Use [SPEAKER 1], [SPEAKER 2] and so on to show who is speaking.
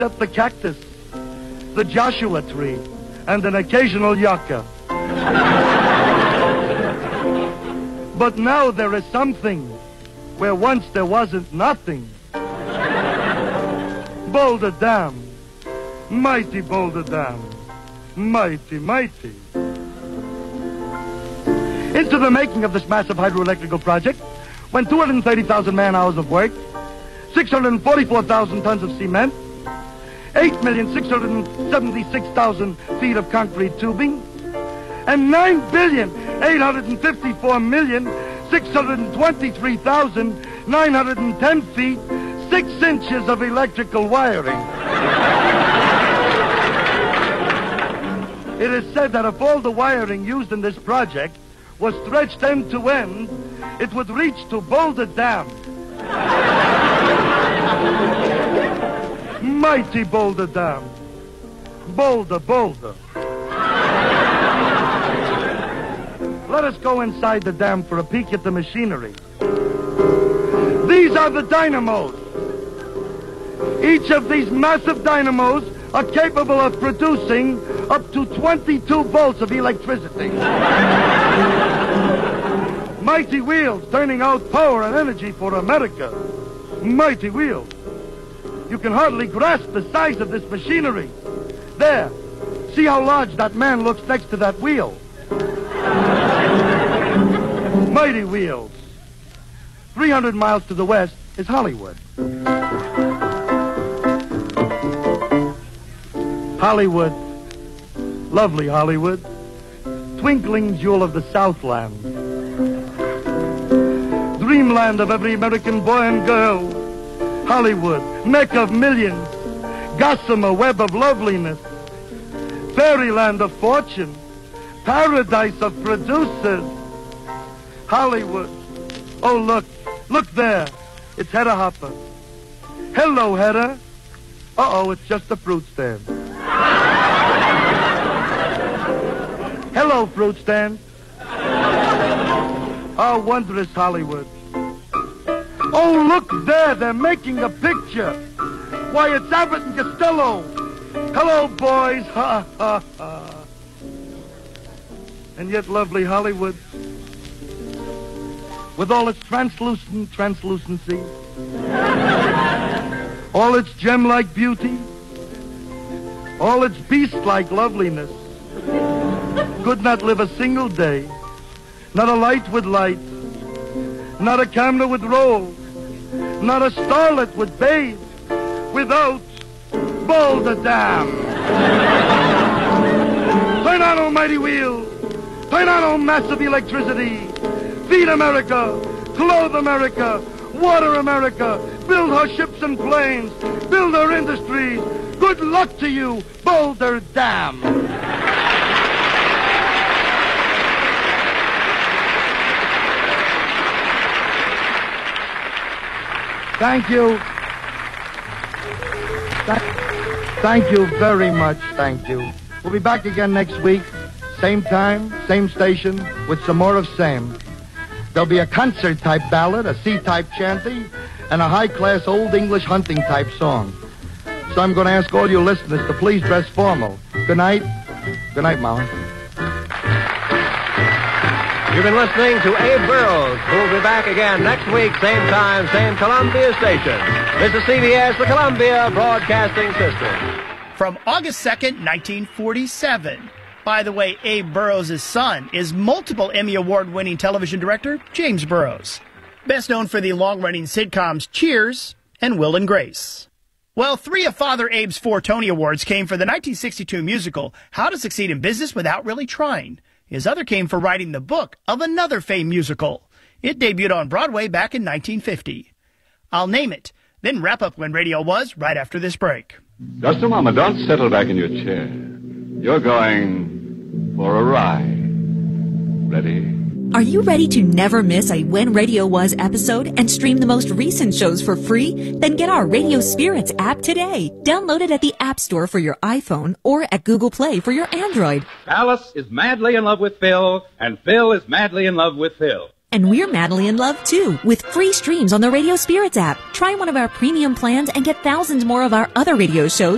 [SPEAKER 1] except the cactus, the Joshua tree, and an occasional yucca. But now there is something where once there wasn't nothing. Boulder Dam, mighty Boulder Dam, mighty, mighty. Into the making of this massive hydroelectrical project went 230,000 man-hours of work, 644,000 tons of cement, 8,676,000 feet of concrete tubing, and 9,854,623,910 feet, 6 inches of electrical wiring. It is said that if all the wiring used in this project was stretched end to end, it would reach to Boulder Dam. Mighty Boulder Dam. Boulder, Boulder. Let us go inside the dam for a peek at the machinery. These are the dynamos. Each of these massive dynamos are capable of producing up to 22 volts of electricity. Mighty wheels turning out power and energy for America. Mighty wheels. You can hardly grasp the size of this machinery. There. See how large that man looks next to that wheel. Mighty wheels. 300 miles to the west is Hollywood. Hollywood. Lovely Hollywood. Twinkling jewel of the Southland. Dreamland of every American boy and girl. Hollywood, Mecca of millions. Gossamer web of loveliness. Fairyland of fortune. Paradise of producers. Hollywood. Oh, look. Look there. It's Hedda Hopper. Hello, Hedda. Uh-oh, it's just a fruit stand. Hello, fruit stand. Oh, wondrous Hollywood. Oh, look there. They're making a picture. Why, it's Abbott and Costello. Hello, boys. Ha, ha, ha. And yet lovely Hollywood, with all its translucency, all its gem-like beauty, all its beast-like loveliness, could not live a single day. Not a light would light, not a camera would roll, not a starlet would bathe without Boulder Dam. Turn on, almighty wheel. Turn on, oh massive electricity. Feed America. Clothe America. Water America. Build her ships and planes. Build her industries. Good luck to you, Boulder Dam. Thank you. Thank you very much. Thank you. We'll be back again next week. Same time, same station, with some more of same. There'll be a concert-type ballad, a C-type chanty, and a high-class Old English hunting-type song. So I'm going to ask all you listeners to please dress formal. Good night. Good night, Molly.
[SPEAKER 2] You've been listening to Abe Burrows, who'll be back again next week, same time, same Columbia station. This is CBS, the Columbia Broadcasting System.
[SPEAKER 3] From August 2nd, 1947. By the way, Abe Burrows' son is multiple Emmy Award-winning television director James Burrows, best known for the long-running sitcoms Cheers and Will and Grace. Well, 3 of Father Abe's 4 Tony Awards came for the 1962 musical How to Succeed in Business Without Really Trying. His other came for writing the book of another famed musical. It debuted on Broadway back in 1950. I'll name it, then wrap up when radio was right after this break.
[SPEAKER 4] Just a moment. Don't settle back in your chair. You're going for a ride. Ready?
[SPEAKER 5] Are you ready to never miss a When Radio Was episode and stream the most recent shows for free? Then get our Radio Spirits app today. Download it at the App Store for your iPhone or at Google Play for your Android.
[SPEAKER 6] Alice is madly in love with Phil, and Phil is madly in love with Phil.
[SPEAKER 5] And we're madly in love, too, with free streams on the Radio Spirits app. Try one of our premium plans and get thousands more of our other radio shows